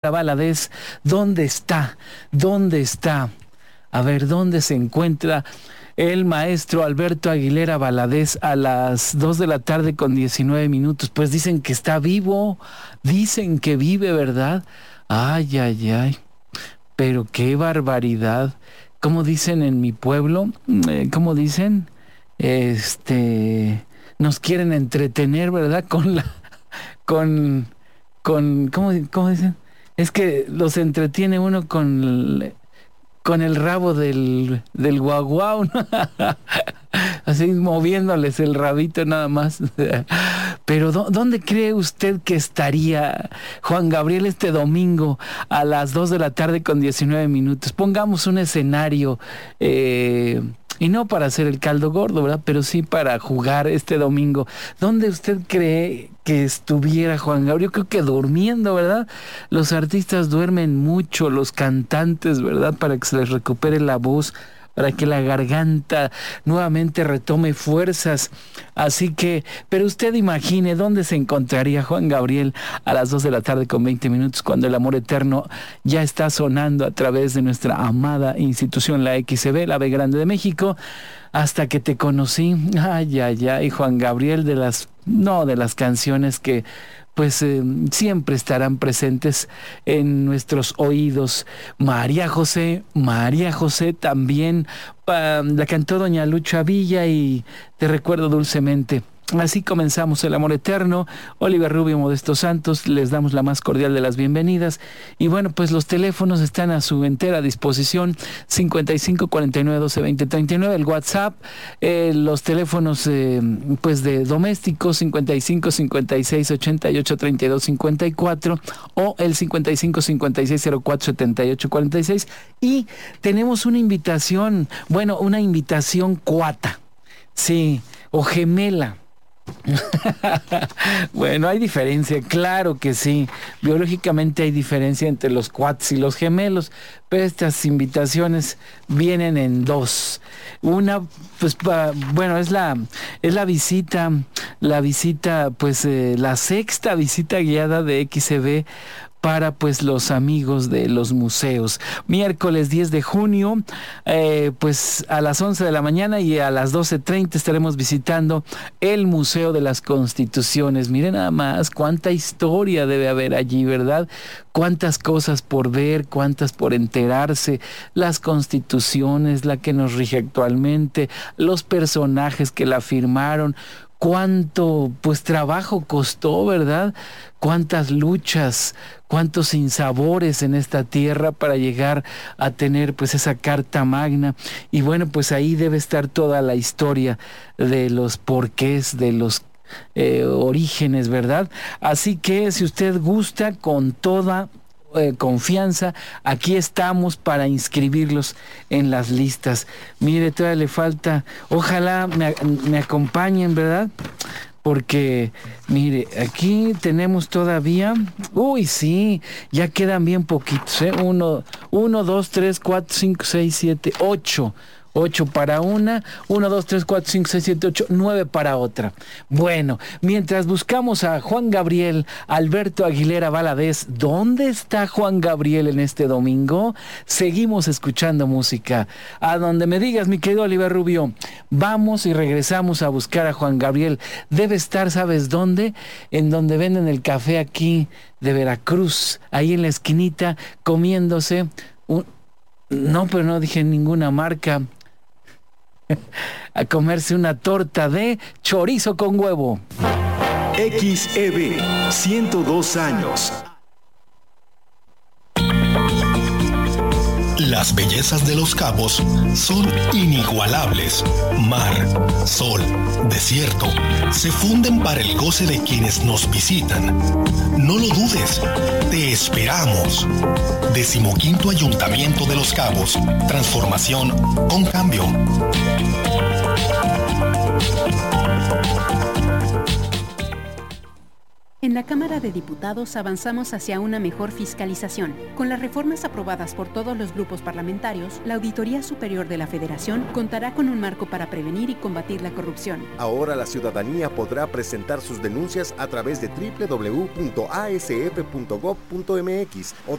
Aguilera Valadez, ¿dónde está? ¿Dónde está? A ver, ¿dónde se encuentra el maestro Alberto Aguilera Valadez a las 2 de la tarde con 19 minutos? Pues dicen que está vivo, dicen que vive, ¿verdad? Ay, ay, ay, pero qué barbaridad. ¿Cómo dicen en mi pueblo? ¿Cómo dicen? Nos quieren entretener, ¿verdad? ¿Cómo dicen? Es que los entretiene uno con el rabo del guaguau, ¿no? Así moviéndoles el rabito nada más. Pero ¿dónde cree usted que estaría Juan Gabriel este domingo a las 2 de la tarde con 19 minutos? Pongamos un escenario, y no para hacer el caldo gordo, ¿verdad? Pero sí para jugar este domingo. ¿Dónde usted cree que estuviera Juan Gabriel? Yo creo que durmiendo, ¿verdad? Los artistas duermen mucho, los cantantes, ¿verdad? Para que se les recupere la voz, para que la garganta nuevamente retome fuerzas. Así que, pero usted imagine dónde se encontraría Juan Gabriel a las 2 de la tarde con 20 minutos cuando el amor eterno ya está sonando a través de nuestra amada institución, la XCB, la B Grande de México. Hasta que te conocí. Ay, ay, ay, Juan Gabriel, de las canciones que pues siempre estarán presentes en nuestros oídos. María José también, la cantó doña Lucha Villa y Te recuerdo dulcemente. Así comenzamos el amor eterno. Oliver Rubio, Modesto Santos, les damos la más cordial de las bienvenidas. Y bueno, pues los teléfonos están a su entera disposición: 55 49 12 20 39, el WhatsApp, los teléfonos pues de domésticos, 55 56 88 32 54 o el 55 56 04 78 46. Y tenemos una invitación cuata, sí, o gemela. Bueno, hay diferencia, claro que sí. Biológicamente hay diferencia entre los cuates y los gemelos, pero estas invitaciones vienen en dos. Una, pues, es la visita, pues, la sexta visita guiada de XCB para pues los amigos de los museos. Miércoles 10 de junio, pues a las 11 de la mañana y a las 12:30 estaremos visitando el Museo de las Constituciones. Miren nada más cuánta historia debe haber allí, ¿verdad? Cuántas cosas por ver, cuántas por enterarse, las constituciones, la que nos rige actualmente, los personajes que la firmaron, cuánto pues trabajo costó, ¿verdad? Cuántas luchas, cuántos sinsabores en esta tierra para llegar a tener pues esa Carta Magna. Y bueno, pues ahí debe estar toda la historia de los porqués, de los orígenes, ¿verdad? Así que si usted gusta, con toda confianza, aquí estamos para inscribirlos en las listas. Mire, todavía le falta, ojalá me acompañen, ¿verdad? Porque, mire, aquí tenemos todavía, uy, sí, ya quedan bien poquitos, 1, 2, 3, 4, 5, 6, 7, 8. 8 para una, 1, 2, 3, 4, 5, 6, 7, 8, 9 para otra. Bueno, mientras buscamos a Juan Gabriel Alberto Aguilera Valadez, ¿dónde está Juan Gabriel en este domingo? Seguimos escuchando música. A donde me digas, mi querido Oliver Rubio, vamos y regresamos a buscar a Juan Gabriel. Debe estar, ¿sabes dónde? En donde venden el café aquí de Veracruz, ahí en la esquinita, comiéndose no, pero no dije ninguna marca. A comerse una torta de chorizo con huevo. XEB, 102 años. Las bellezas de Los Cabos son inigualables. Mar, sol, desierto, se funden para el goce de quienes nos visitan. No lo dudes, te esperamos. 15º Ayuntamiento de Los Cabos. Transformación con cambio. En la Cámara de Diputados avanzamos hacia una mejor fiscalización. Con las reformas aprobadas por todos los grupos parlamentarios, la Auditoría Superior de la Federación contará con un marco para prevenir y combatir la corrupción. Ahora la ciudadanía podrá presentar sus denuncias a través de www.asf.gov.mx o